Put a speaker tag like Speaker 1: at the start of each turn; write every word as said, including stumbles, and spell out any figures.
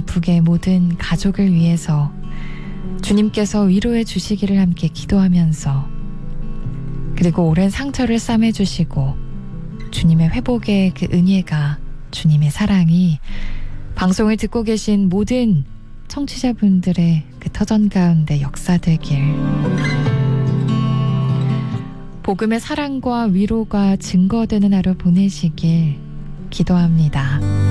Speaker 1: 아프게 모든 가족을 위해서 주님께서 위로해 주시기를 함께 기도하면서, 그리고 오랜 상처를 싸매주시고 주님의 회복의 그 은혜가, 주님의 사랑이 방송을 듣고 계신 모든 청취자분들의 그 터전 가운데 역사되길, 복음의 사랑과 위로가 증거되는 하루 보내시길 기도합니다.